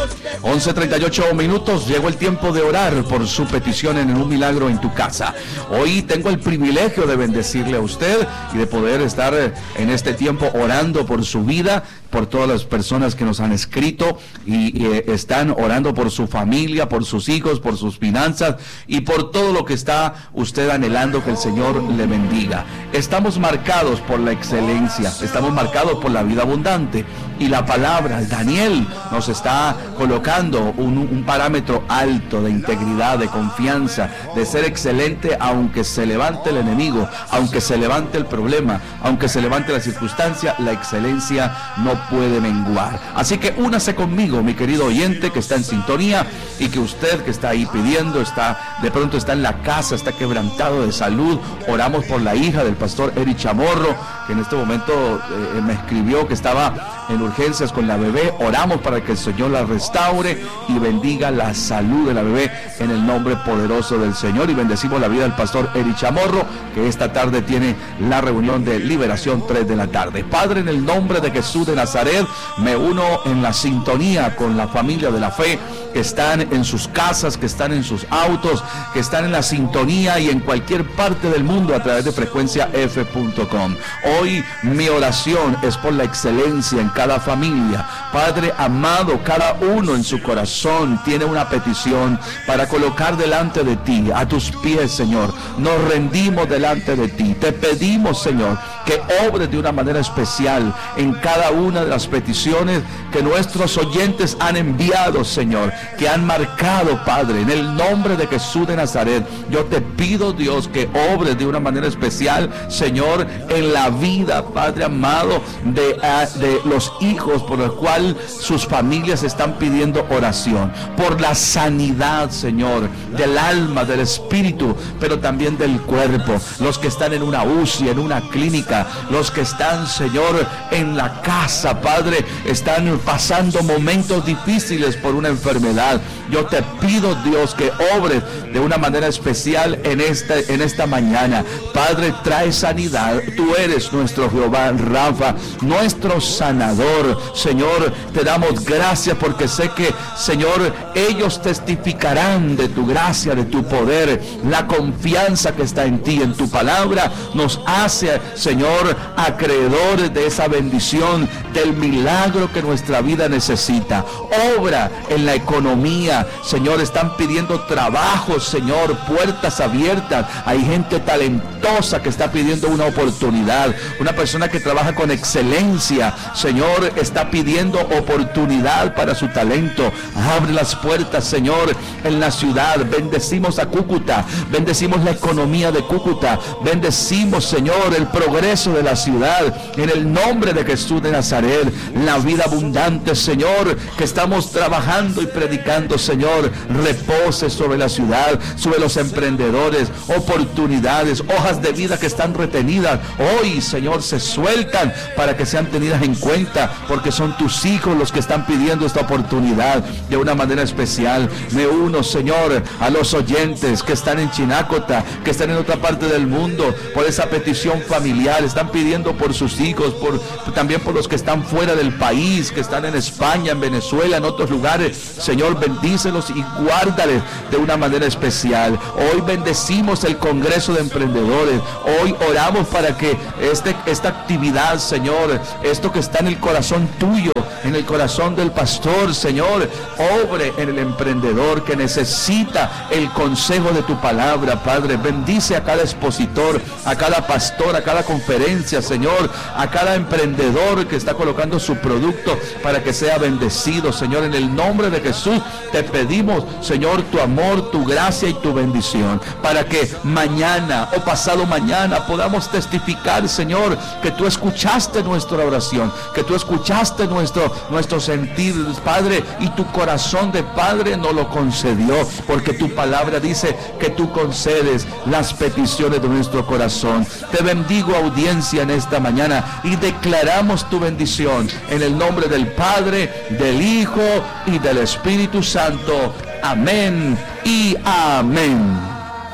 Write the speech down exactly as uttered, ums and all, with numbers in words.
once treinta y ocho minutos, llegó el tiempo de orar por su petición en un milagro en tu casa. Hoy tengo el privilegio de bendecirle a usted y de poder estar en este tiempo orando por su vida, por todas las personas que nos han escrito y, y eh, están orando por su familia, por sus hijos, por sus finanzas y por todo lo que está usted anhelando que el Señor le bendiga. Estamos marcados por la excelencia, estamos marcados por la vida abundante y la palabra, Daniel, nos está colocando un, un parámetro alto de integridad, de confianza, de ser excelente aunque se levante el enemigo, aunque se levante el problema, aunque se levante la circunstancia, la excelencia no puede menguar. Así que únase conmigo, mi querido oyente que está en sintonía y que usted que está ahí pidiendo, está de pronto está en la casa, está quebrantado de salud. Oramos por la hija del pastor Eric Chamorro, que en este momento eh, me escribió que estaba en urgencias con la bebé. Oramos para que el Señor la restaure y bendiga la salud de la bebé en el nombre poderoso del Señor, y bendecimos la vida del pastor Eric Chamorro, que esta tarde tiene la reunión de liberación tres de la tarde. Padre, en el nombre de Jesús de Nazaret, me uno en la sintonía con la familia de la fe que están en sus casas, que están en sus autos, que están en la sintonía y en cualquier parte del mundo a través de frecuencia f punto com. Hoy mi oración es por la excelencia en cada familia. Padre amado, cada uno en su corazón tiene una petición para colocar delante de ti, a tus pies, Señor. Nos rendimos delante de ti. Te pedimos, Señor, que obres de una manera especial en cada una de las peticiones que nuestros oyentes han enviado, Señor, que han marcado, Padre, en el nombre de Jesús de Nazaret. Yo te pido, Dios, que obres de una manera especial, Señor, en la vida, Padre amado, de, uh, de los hijos por los cuales sus familias están pidiendo oración, por la sanidad, Señor, del alma, del espíritu, pero también del cuerpo. Los que están en una U C I, en una clínica, los que están, Señor, en la casa, Padre, están pasando momentos difíciles por una enfermedad. Yo te pido, Dios, que obres de una manera especial en esta, en esta mañana. Padre, trae sanidad. Tú eres nuestro Jehová Rafa, nuestro sanador. Señor, te damos gracias porque sé que, Señor, ellos testificarán de tu gracia, de tu poder. La confianza que está en ti, en tu palabra, nos hace, Señor, acreedores de esa bendición, del milagro que nuestra vida necesita. Obra en la economía, Señor. Están pidiendo trabajo, Señor, puertas abiertas. Hay gente talentosa que está pidiendo una oportunidad. Una persona que trabaja con excelencia, Señor, está pidiendo oportunidad para su talento. Abre las puertas, Señor, en la ciudad. Bendecimos a Cúcuta, bendecimos la economía de Cúcuta, bendecimos, Señor, el progreso de la ciudad en el nombre de Jesús de Nazaret. La vida abundante, Señor, que estamos trabajando y predicando, Señor, repose sobre la ciudad, sobre los emprendedores, oportunidades, hojas de vida que están retenidas hoy, Señor, se sueltan para que sean tenidas en cuenta, porque son tus hijos los que están pidiendo esta oportunidad de una manera especial. Me uno, Señor, a los oyentes que están en Chinácota, que están en otra parte del mundo, por esa petición familiar. Están pidiendo por sus hijos, por también por los que están fuera del país, que están en España, en Venezuela, en otros lugares. Señor, bendícelos y guárdales de una manera especial. Hoy bendecimos el Congreso de Emprendedores. Hoy oramos para que este, esta actividad, Señor, esto que está en el corazón tuyo, en el corazón del pastor, Señor, obre en el emprendedor que necesita el consejo de tu palabra, Padre. Bendice a cada expositor, a cada pastor, a cada conferencia, Señor, a cada emprendedor que está colocando su producto para que sea bendecido, Señor. En el nombre de Jesús te pedimos, Señor, tu amor, tu gracia y tu bendición, para que mañana o pasado mañana podamos testificar, Señor, que tú escuchaste nuestra oración, que tú escuchaste nuestro, nuestro sentir, Padre, y tu corazón de Padre nos lo concedió, porque tu palabra dice que tú concedes las peticiones de nuestro corazón. Te bendigo, audiencia, en esta mañana, y declaramos tu bendición en el nombre del Padre, del Hijo y del Espíritu Santo. Amén y amén.